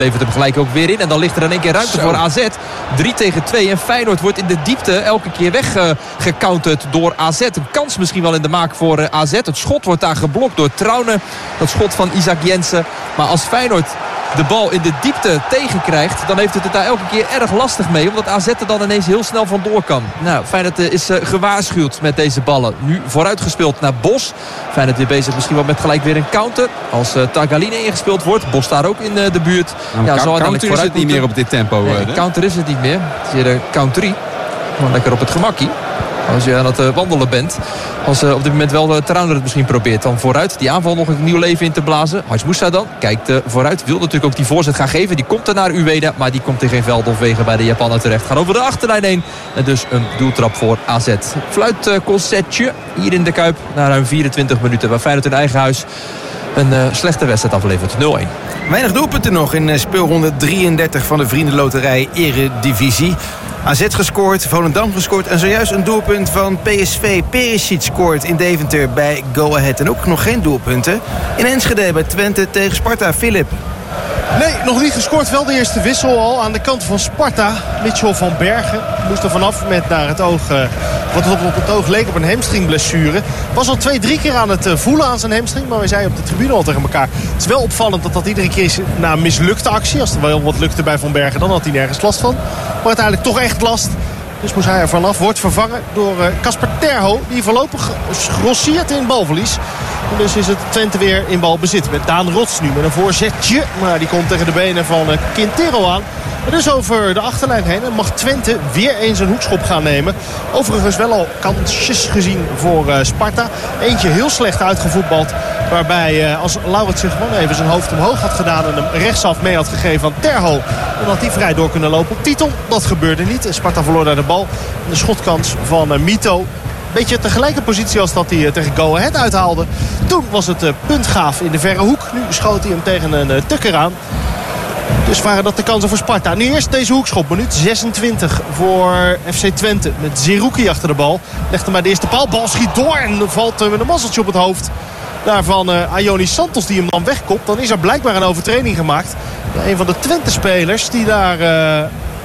levert hem gelijk ook weer in. En dan ligt er in één keer ruimte voor AZ. 3-2. En Feyenoord wordt in de diepte elke keer weggecounterd door AZ. Een kans misschien wel in de maak voor AZ. Het schot wordt daar geblokt door Trauner. Dat schot van Isaac Jensen. Maar als Feyenoord de bal in de diepte tegenkrijgt, dan heeft het daar elke keer erg lastig mee. Omdat AZ er dan ineens heel snel vandoor kan. Nou, Feyenoord is gewaarschuwd met deze ballen. Nu vooruitgespeeld naar Bos. Feyenoord weer bezig misschien wel met gelijk weer een counter. Als Tagaline ingespeeld wordt. Bos daar ook in de buurt. Counter is het niet meer op dit tempo. Nee, counter is het niet meer. Het is hier country. Gewoon lekker op het gemakkie. Als je aan het wandelen bent. Als op dit moment wel Trauner het misschien probeert. Dan vooruit die aanval nog een nieuw leven in te blazen. Haj Moussa dan kijkt vooruit. Wil natuurlijk ook die voorzet gaan geven. Die komt er naar Ueda. Maar die komt in geen veld of wegen bij de Japaner terecht. Gaat over de achterlijn heen. En dus een doeltrap voor AZ. Fluitconcertje hier in de Kuip. Na ruim 24 minuten. Waar Feyenoord in eigen huis een slechte wedstrijd aflevert. 0-1. Weinig doelpunten nog in speelronde 33 van de Vriendenloterij Eredivisie. AZ gescoord, Volendam gescoord en zojuist een doelpunt van PSV. Perisic scoort in Deventer bij Go Ahead. En ook nog geen doelpunten in Enschede bij Twente tegen Sparta. Philip. Nee, nog niet gescoord. Wel de eerste wissel al aan de kant van Sparta. Mitchell van Bergen moest er vanaf met naar het oog, wat op het oog leek op een hamstringblessure. Was al 2-3 keer aan het voelen aan zijn hamstring. Maar we zeiden op de tribune al tegen elkaar. Het is wel opvallend dat iedere keer is na een mislukte actie. Als er wel wat lukte bij Van Bergen, dan had hij nergens last van. Maar uiteindelijk toch echt last. Dus moest hij er vanaf. Wordt vervangen door Casper Terho. Die voorlopig grossiert in balverlies. En dus is het Twente weer in balbezit. Met Daan Rots nu met een voorzetje. Maar die komt tegen de benen van Quintero aan. En dus over de achterlijn heen. En mag Twente weer eens een hoekschop gaan nemen. Overigens wel al kansjes gezien voor Sparta. Eentje heel slecht uitgevoetbald. Waarbij als Lauwert zich gewoon even zijn hoofd omhoog had gedaan. En hem rechtsaf mee had gegeven aan Terho. Dan had hij vrij door kunnen lopen op Titon. Dat gebeurde niet. Sparta verloor daar de bal. De schotkans van Mito. Beetje tegelijkertijd positie als dat hij tegen Go Ahead uithaalde. Toen was het puntgaaf in de verre hoek. Nu schoot hij hem tegen een tukker aan. Dus waren dat de kansen voor Sparta. Nu eerst deze hoekschop. Minuut 26 voor FC Twente. Met Zerouki achter de bal. Legt hem bij de eerste paal. Bal schiet door en valt met een mazzeltje op het hoofd. Daarvan Ayonis Santos die hem dan wegkopt. Dan is er blijkbaar een overtreding gemaakt. Een van de Twente-spelers die daar een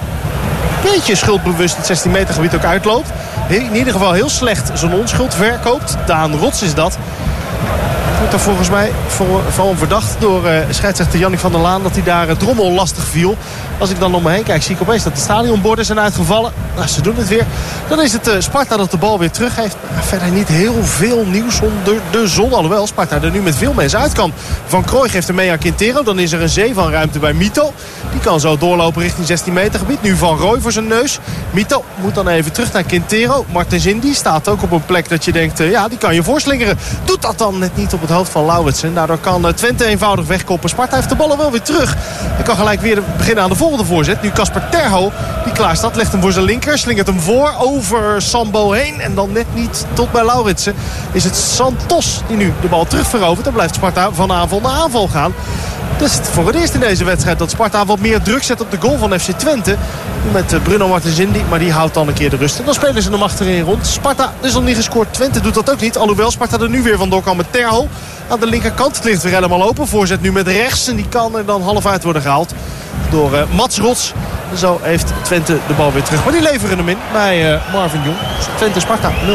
beetje schuldbewust het 16 meter gebied ook uitloopt. In ieder geval heel slecht zijn onschuld verkoopt. Daan Rots is dat. Wordt er volgens mij van verdacht door scheidsrechter Jannik van der Laan dat hij daar Drommel lastig viel. Als ik dan om me heen kijk, zie ik opeens dat de stadionborden zijn uitgevallen. Nou, ze doen het weer. Dan is het Sparta dat de bal weer terug heeft. Maar verder niet heel veel nieuws onder de zon. Alhoewel Sparta er nu met veel mensen uit kan. Van Krooi geeft hem mee aan Quintero. Dan is er een zee van ruimte bij Mito. Die kan zo doorlopen richting 16 meter gebied. Nu Van Rooij voor zijn neus. Mito moet dan even terug naar Quintero. Martens Indy staat ook op een plek dat je denkt, ja, die kan je voorslingeren. Doet dat dan net niet op het hoofd van Lauwitsen. Daardoor kan Twente eenvoudig wegkoppen. Sparta heeft de ballen wel weer terug. Hij kan gelijk weer beginnen aan de volgende voorzet. Nu Casper Terho, die klaar staat, legt hem voor zijn linker. Slingert hem voor, over Sambo heen. En dan net niet tot bij Lauwitsen. Is het Santos die nu de bal terug verovert. Dan blijft Sparta van aanval naar aanval gaan. Dat is voor het eerst in deze wedstrijd dat Sparta wat meer druk zet op de goal van FC Twente. Met Bruno Martens Indy, maar die houdt dan een keer de rust. En dan spelen ze hem achterin rond. Sparta is nog niet gescoord. Twente doet dat ook niet. Alhoewel Sparta er nu weer vandoor kan met Terho. Aan de linkerkant. Het ligt weer helemaal open. Voorzet nu met rechts. En die kan er dan half uit worden gehaald door Mats Rots. En zo heeft Twente de bal weer terug. Maar die leveren hem in bij Marvin Jong. Twente-Sparta 0-0.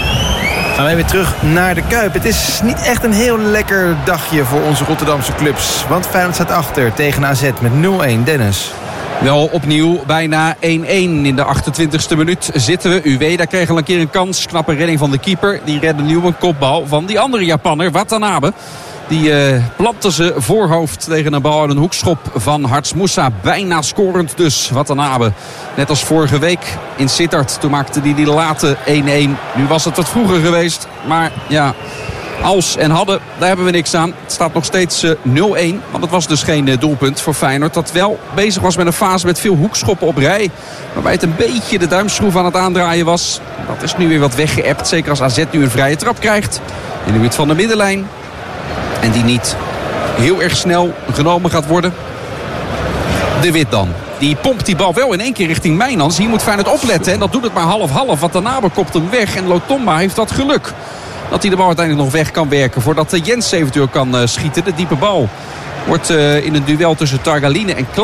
Gaan wij weer terug naar de Kuip. Het is niet echt een heel lekker dagje voor onze Rotterdamse clubs. Want Feyenoord staat achter tegen AZ met 0-1. Dennis. Wel opnieuw bijna 1-1 in de 28e minuut zitten we. Ueda kreeg al een keer een kans. Knappe redding van de keeper. Die redde nu een kopbal van die andere Japanner, Watanabe. Die plantte ze voorhoofd tegen een bal en een hoekschop van Haj Moussa. Bijna scorend dus, Watanabe. Net als vorige week in Sittard. Toen maakte hij die late 1-1. Nu was het wat vroeger geweest. Maar ja, als en hadden, daar hebben we niks aan. Het staat nog steeds 0-1. Want het was dus geen doelpunt voor Feyenoord. Dat wel bezig was met een fase met veel hoekschoppen op rij. Waarbij het een beetje de duimschroef aan het aandraaien was. Dat is nu weer wat weggeëpt. Zeker als AZ nu een vrije trap krijgt. In de buurt van de middenlijn. En die niet heel erg snel genomen gaat worden. De Wit dan. Die pompt die bal wel in één keer richting Mijnans. Hier moet Feyenoord opletten. En dat doet het maar half-half. Want Watanabe kopt hem weg. En Lotomba heeft dat geluk. Dat hij de bal uiteindelijk nog weg kan werken. Voordat Jens eventueel kan schieten. De diepe bal Wordt in een duel tussen Targaline en